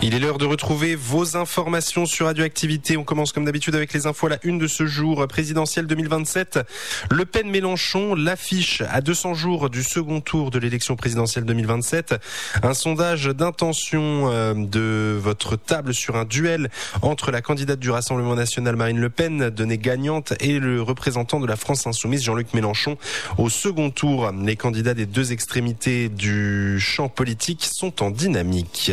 Il est l'heure de retrouver vos informations sur Radioactivité. On commence comme d'habitude avec les infos à la une de ce jour présidentiel 2027. Le Pen-Mélenchon, l'affiche à 200 jours du second tour de l'élection présidentielle 2027. Un sondage d'intention de votre table sur un duel entre la candidate du Rassemblement national Marine Le Pen, donnée gagnante, et le représentant de la France insoumise Jean-Luc Mélenchon. Au second tour, les candidats des deux extrémités du champ politique sont en dynamique.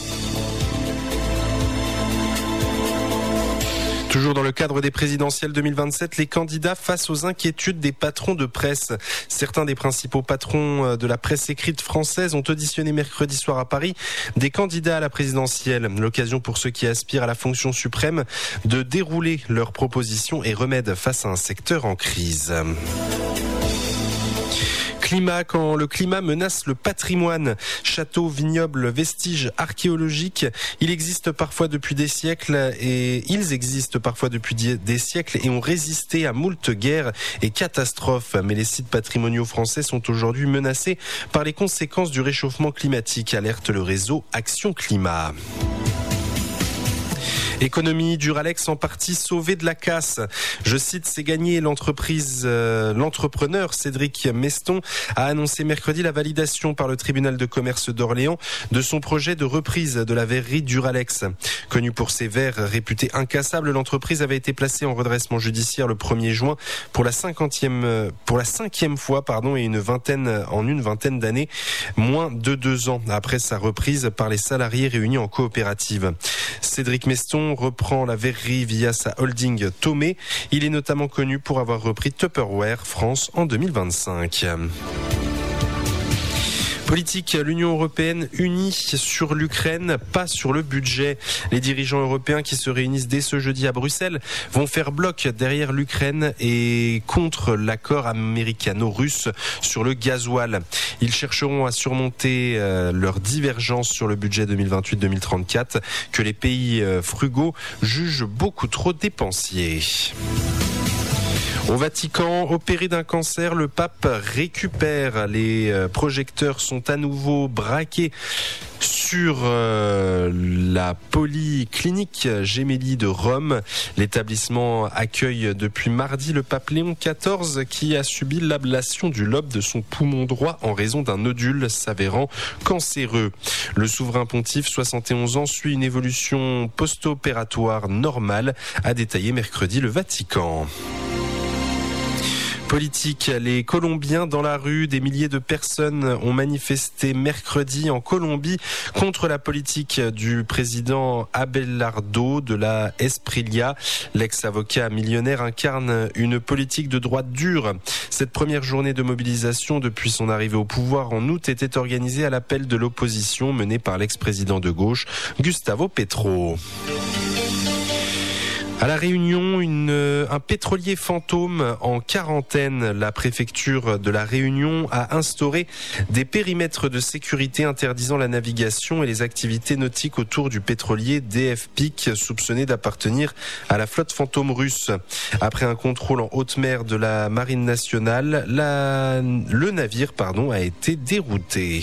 Toujours dans le cadre des présidentielles 2027, les candidats face aux inquiétudes des patrons de presse. Certains des principaux patrons de la presse écrite française ont auditionné mercredi soir à Paris des candidats à la présidentielle. L'occasion pour ceux qui aspirent à la fonction suprême de dérouler leurs propositions et remèdes face à un secteur en crise. Climat, quand le climat menace le patrimoine, châteaux, vignobles, vestiges archéologiques, ils existent parfois depuis des siècles et ont résisté à moult guerres et catastrophes. Mais les sites patrimoniaux français sont aujourd'hui menacés par les conséquences du réchauffement climatique, alerte le réseau Action Climat. Économie, Duralex en partie sauvé de la casse. Je cite, c'est gagné. L'entrepreneur Cédric Meston a annoncé mercredi la validation par le tribunal de commerce d'Orléans de son projet de reprise de la verrerie Duralex. Connue pour ses verres réputés incassables, l'entreprise avait été placée en redressement judiciaire le 1er juin pour la cinquième fois, et une vingtaine d'années, moins de 2 ans après sa reprise par les salariés réunis en coopérative. Cédric Meston reprend la verrerie via sa holding Tomé. Il est notamment connu pour avoir repris Tupperware France en 2025. Politique, l'Union européenne unie sur l'Ukraine, pas sur le budget. Les dirigeants européens qui se réunissent dès ce jeudi à Bruxelles vont faire bloc derrière l'Ukraine et contre l'accord américano-russe sur le gasoil. Ils chercheront à surmonter leurs divergences sur le budget 2028-2034 que les pays frugaux jugent beaucoup trop dépensier. Au Vatican, opéré d'un cancer, le pape récupère. Les projecteurs sont à nouveau braqués sur la polyclinique Gemelli de Rome. L'établissement accueille depuis mardi le pape Léon XIV qui a subi l'ablation du lobe de son poumon droit en raison d'un nodule s'avérant cancéreux. Le souverain pontife, 71 ans, suit une évolution post-opératoire normale, a détaillé mercredi le Vatican. Politique, les Colombiens dans la rue, des milliers de personnes ont manifesté mercredi en Colombie contre la politique du président Abelardo de la Esprilia. L'ex-avocat millionnaire incarne une politique de droite dure. Cette première journée de mobilisation depuis son arrivée au pouvoir en août était organisée à l'appel de l'opposition menée par l'ex-président de gauche Gustavo Petro. À La Réunion, un pétrolier fantôme en quarantaine. La préfecture de La Réunion a instauré des périmètres de sécurité interdisant la navigation et les activités nautiques autour du pétrolier DF Peak, soupçonné d'appartenir à la flotte fantôme russe. Après un contrôle en haute mer de la Marine nationale, le navire a été dérouté.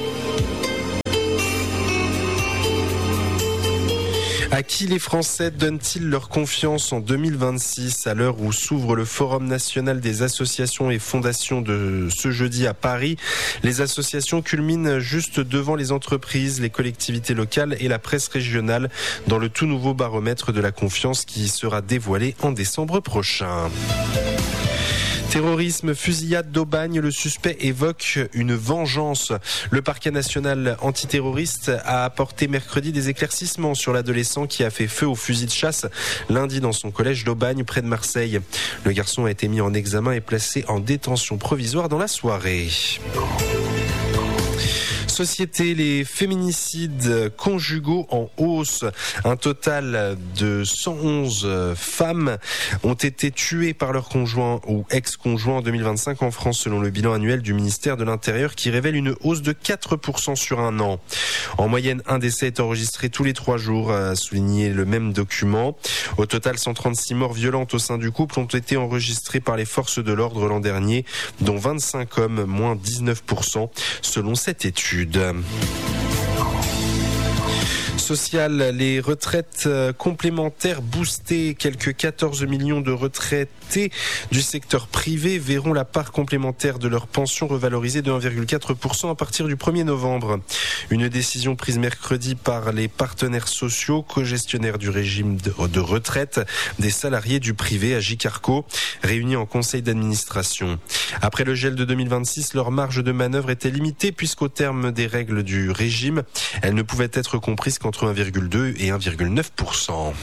À qui les Français donnent-ils leur confiance en 2026 à l'heure où s'ouvre le Forum national des associations et fondations de ce jeudi à Paris? Les associations culminent juste devant les entreprises, les collectivités locales et la presse régionale dans le tout nouveau baromètre de la confiance qui sera dévoilé en décembre prochain. Terrorisme, fusillade d'Aubagne, le suspect évoque une vengeance. Le parquet national antiterroriste a apporté mercredi des éclaircissements sur l'adolescent qui a fait feu au fusil de chasse lundi dans son collège d'Aubagne près de Marseille. Le garçon a été mis en examen et placé en détention provisoire dans la soirée. Société, les féminicides conjugaux en hausse. Un total de 111 femmes ont été tuées par leur conjoint ou ex-conjoint en 2025 en France, selon le bilan annuel du ministère de l'Intérieur qui révèle une hausse de 4% sur un an. En moyenne, un décès est enregistré tous les 3 jours, a souligné le même document. Au total, 136 morts violentes au sein du couple ont été enregistrées par les forces de l'ordre l'an dernier, dont 25 hommes, moins 19%, selon cette étude. Social, les retraites complémentaires boostées, quelques 14 millions de retraités du secteur privé verront la part complémentaire de leur pension revalorisée de 1,4% à partir du 1er novembre. Une décision prise mercredi par les partenaires sociaux, co-gestionnaires du régime de retraite des salariés du privé Agicarco, réunis en conseil d'administration. Après le gel de 2026, leur marge de manœuvre était limitée puisqu'au terme des règles du régime, elle ne pouvait être comprise qu'entre 1,2 et 1,9%.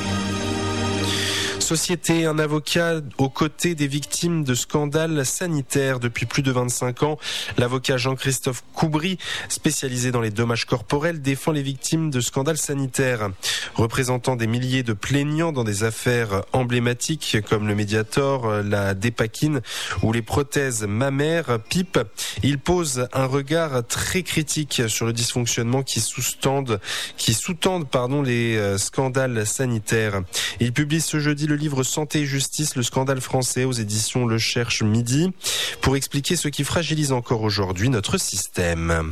Société, un avocat aux côtés des victimes de scandales sanitaires depuis plus de 25 ans. L'avocat Jean-Christophe Coubry, spécialisé dans les dommages corporels, défend les victimes de scandales sanitaires. Représentant des milliers de plaignants dans des affaires emblématiques comme le Mediator, la Dépakine ou les prothèses mammaires PIP, il pose un regard très critique sur le dysfonctionnement qui sous-tendent les scandales sanitaires. Il publie ce jeudi le livre Santé et Justice, le scandale français aux éditions Le Cherche Midi, pour expliquer ce qui fragilise encore aujourd'hui notre système.